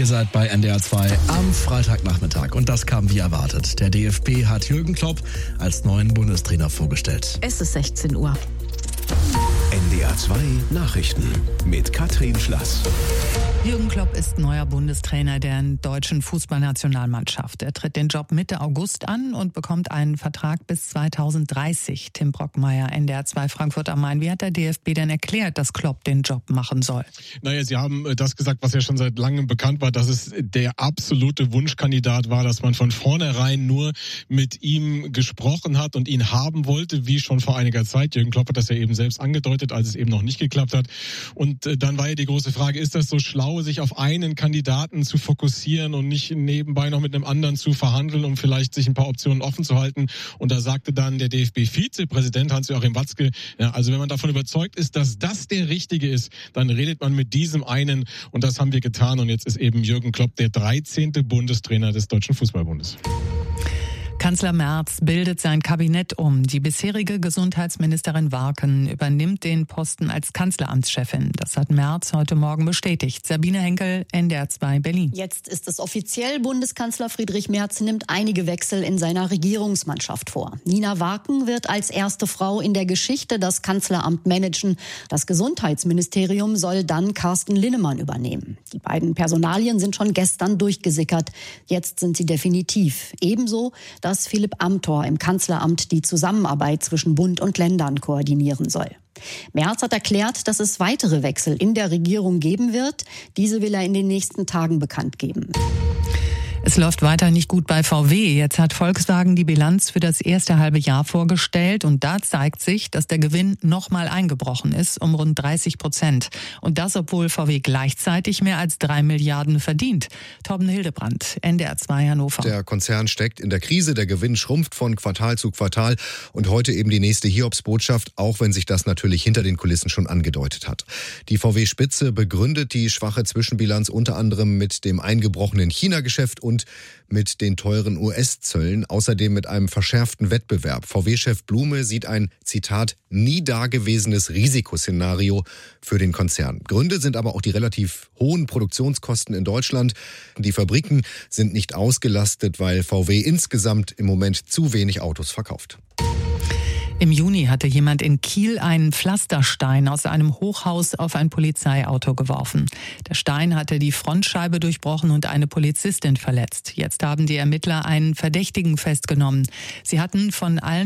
Ihr seid bei NDR 2 am Freitagnachmittag und das kam wie erwartet. Der DFB hat Jürgen Klopp als neuen Bundestrainer vorgestellt. Es ist 16 Uhr. NDR 2 Nachrichten mit Katrin Schlass. Jürgen Klopp ist neuer Bundestrainer der deutschen Fußballnationalmannschaft. Er tritt den Job Mitte August an und bekommt einen Vertrag bis 2030. Tim Brockmeier, NDR 2 Frankfurt am Main. Wie hat der DFB denn erklärt, dass Klopp den Job machen soll? Naja, sie haben das gesagt, was ja schon seit langem bekannt war, dass es der absolute Wunschkandidat war, dass man von vornherein nur mit ihm gesprochen hat und ihn haben wollte, wie schon vor einiger Zeit. Jürgen Klopp hat das ja eben selbst angedeutet, als es eben noch nicht geklappt hat. Und dann war ja die große Frage, ist das so schlau, sich auf einen Kandidaten zu fokussieren und nicht nebenbei noch mit einem anderen zu verhandeln, um vielleicht sich ein paar Optionen offen zu halten? Und da sagte dann der DFB-Vizepräsident Hans-Joachim Watzke, ja, also wenn man davon überzeugt ist, dass das der Richtige ist, dann redet man mit diesem einen. Und das haben wir getan. Und jetzt ist eben Jürgen Klopp der 13. Bundestrainer des Deutschen Fußballbundes. Kanzler Merz bildet sein Kabinett um. Die bisherige Gesundheitsministerin Warken übernimmt den Posten als Kanzleramtschefin. Das hat Merz heute Morgen bestätigt. Sabine Henkel, NDR 2 Berlin. Jetzt ist es offiziell. Bundeskanzler Friedrich Merz nimmt einige Wechsel in seiner Regierungsmannschaft vor. Nina Warken wird als erste Frau in der Geschichte das Kanzleramt managen. Das Gesundheitsministerium soll dann Carsten Linnemann übernehmen. Die beiden Personalien sind schon gestern durchgesickert. Jetzt sind sie definitiv. Ebenso, dass Philipp Amthor im Kanzleramt die Zusammenarbeit zwischen Bund und Ländern koordinieren soll. Merz hat erklärt, dass es weitere Wechsel in der Regierung geben wird. Diese will er in den nächsten Tagen bekannt geben. Es läuft weiter nicht gut bei VW. Jetzt hat Volkswagen die Bilanz für das erste halbe Jahr vorgestellt und da zeigt sich, dass der Gewinn nochmal eingebrochen ist um rund 30%. Und das, obwohl VW gleichzeitig mehr als 3 Milliarden verdient. Torben Hildebrandt, NDR 2 Hannover. Der Konzern steckt in der Krise, der Gewinn schrumpft von Quartal zu Quartal und heute eben die nächste Hiobsbotschaft, auch wenn sich das natürlich hinter den Kulissen schon angedeutet hat. Die VW-Spitze begründet die schwache Zwischenbilanz unter anderem mit dem eingebrochenen China-Geschäft und mit den teuren US-Zöllen, außerdem mit einem verschärften Wettbewerb. VW-Chef Blume sieht ein, Zitat, nie dagewesenes Risikoszenario für den Konzern. Gründe sind aber auch die relativ hohen Produktionskosten in Deutschland. Die Fabriken sind nicht ausgelastet, weil VW insgesamt im Moment zu wenig Autos verkauft. Im Juni hatte jemand in Kiel einen Pflasterstein aus einem Hochhaus auf ein Polizeiauto geworfen. Der Stein hatte die Frontscheibe durchbrochen und eine Polizistin verletzt. Jetzt haben die Ermittler einen Verdächtigen festgenommen. Sie hatten von allen